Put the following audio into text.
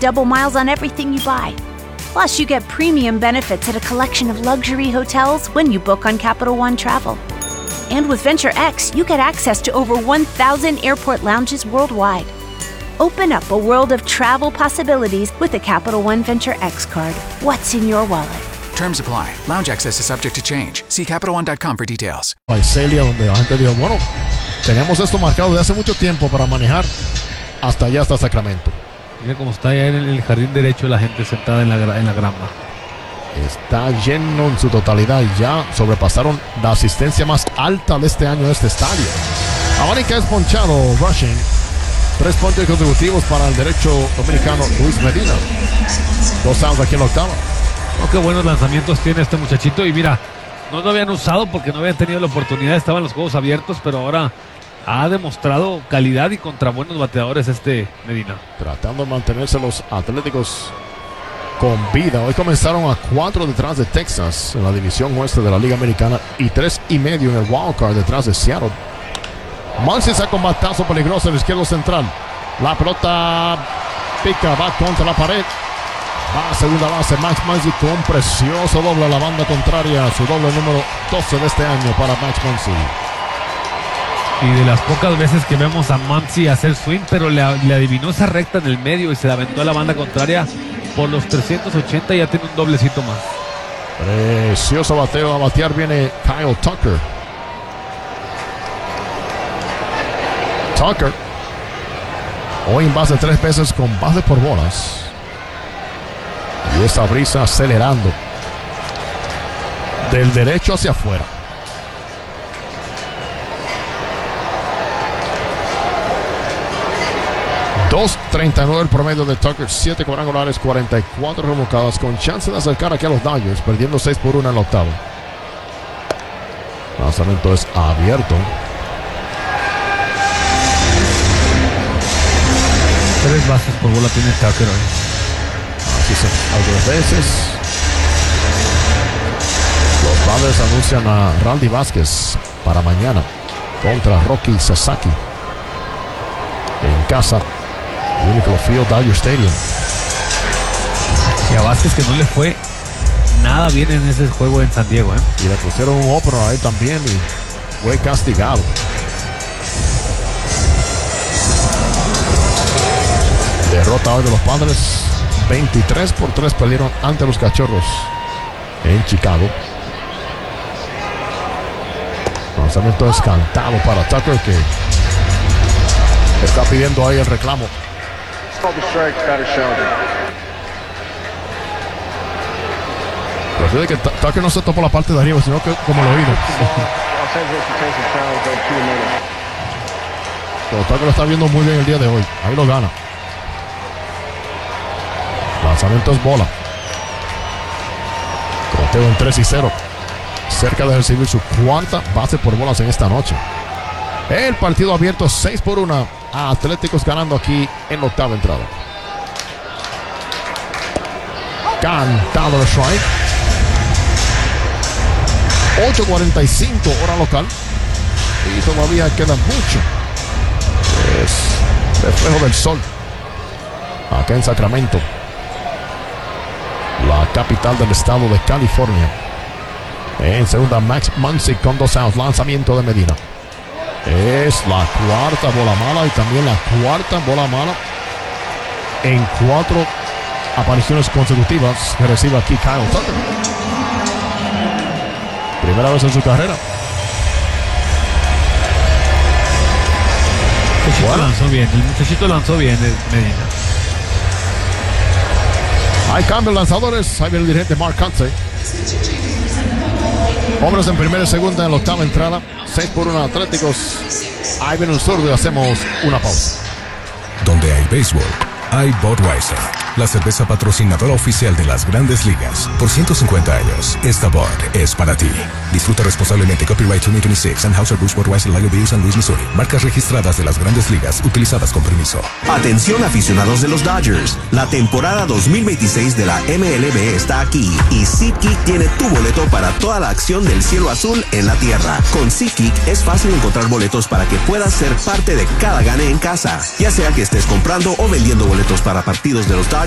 double miles on everything you buy. Plus, you get premium benefits at a collection of luxury hotels when you book on Capital One Travel. And with Venture X, you get access to over 1,000 airport lounges worldwide. Open up a world of travel possibilities with the Capital One Venture X card. What's in your wallet? Terms apply. Lounge access is subject to change. See CapitalOne.com for details. Visalia, donde la gente dijo, bueno, tenemos esto marcado desde hace mucho tiempo para manejar hasta allá, hasta Sacramento. Mira cómo está allá en el jardín derecho la gente sentada en la grama. Está lleno en su totalidad y ya sobrepasaron la asistencia más alta de este año de este estadio. Abanica es ponchado, rushing. 3 puntos consecutivos para el derecho dominicano Luis Medina. 2 outs aquí en la octava. Oh, qué buenos lanzamientos tiene este muchachito. Y mira, no lo habían usado porque no habían tenido la oportunidad. Estaban los juegos abiertos, pero ahora ha demostrado calidad y contra buenos bateadores Medina. Tratando de mantenerse los Atléticos con vida. Hoy comenzaron a 4 detrás de Texas en la división oeste de la Liga Americana y 3.5 en el wild card detrás de Seattle. Muncy saca un batazo peligroso en el izquierdo central. La pelota pica, va contra la pared. Va a segunda base Max Muncy con un precioso doble a la banda contraria. Su doble número 12 de este año para Max Muncy. Y de las pocas veces que vemos a Muncy hacer swing, pero le adivinó esa recta en el medio y se la aventó a la banda contraria por los 380 y ya tiene un doblecito más. Precioso bateo. A batear viene Kyle Tucker. Tucker hoy en base 3 veces con base por bolas. Y esa brisa acelerando del derecho hacia afuera. .239 el promedio de Tucker, 7 cuadrangulares, 44 remolcadas, con chance de acercar aquí a los Dodgers, perdiendo 6-1 en la octava. El lanzamiento es abierto. 3 bases por bola tiene Tucker hoy. Así son, algunas veces. Los Padres anuncian a Randy Vázquez para mañana contra Rocky Sasaki en casa, Unico Field, Dodger Stadium. Y a Vázquez que no le fue nada bien en ese juego en San Diego, Y le pusieron un opener ahí también y fue castigado. Derrota hoy de los Padres. 23-3 perdieron ante los Cachorros en Chicago. Lanzamiento descantado para Tucker, que está pidiendo ahí el reclamo. Prefiere que Tucker no se topó la parte de arriba, sino que como el oído. Pero Tucker lo está viendo muy bien el día de hoy. Ahí lo gana. Lanzamiento es bola. Conteo en 3-0. Cerca de recibir su 4ª base por bolas en esta noche. El partido abierto 6-1. Atléticos ganando aquí en la octava entrada. Cantado el strike. 8:45 hora local. Y todavía queda mucho. Es reflejo del sol acá en Sacramento, la capital del estado de California. En segunda, Max Muncy con 2 outs. Lanzamiento de Medina. Es la 4ª bola mala y también la 4ª bola mala en 4 apariciones consecutivas que recibe aquí Kyle Tucker. Primera vez en su carrera. El muchachito lanzó bien Medina. Hay cambios lanzadores. Ahí viene el dirigente Mark Canse. Hombres en primera y segunda en la octava entrada. 6-1 Atléticos. Ahí viene un zurdo y hacemos una pausa. Donde hay béisbol, hay Budweiser, la cerveza patrocinadora oficial de las Grandes Ligas. Por 150 años, esta Bud es para ti. Disfruta responsablemente. Copyright 2026. Anheuser-Busch Budweiser Lager Beer, San Luis, Missouri. Marcas registradas de las Grandes Ligas, utilizadas con permiso. Atención aficionados de los Dodgers. La temporada 2026 de la MLB está aquí y SeatGeek tiene tu boleto para toda la acción del cielo azul en la tierra. Con SeatGeek es fácil encontrar boletos para que puedas ser parte de cada gane en casa, ya sea que estés comprando o vendiendo boletos para partidos de los Dodgers